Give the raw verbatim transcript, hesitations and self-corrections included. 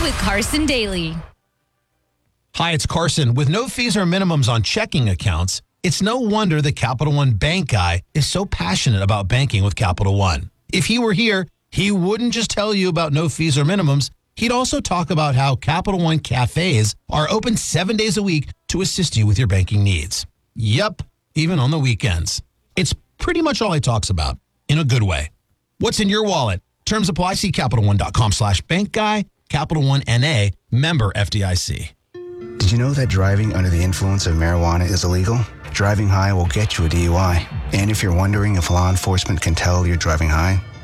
with Carson Daly. Hi, it's Carson. With no fees or minimums on checking accounts, it's no wonder the Capital One Bank guy is so passionate about banking with Capital One. If he were here, he wouldn't just tell you about no fees or minimums. He'd also talk about how Capital One cafes are open seven days a week to assist you with your banking needs. Yep, even on the weekends. It's pretty much all he talks about, in a good way. What's in your wallet? Terms apply. See CapitalOne.com slash bank guy. Capital One N A, member F D I C. Did you know that driving under the influence of marijuana is illegal? Driving high will get you a D U I. And if you're wondering if law enforcement can tell you're driving high,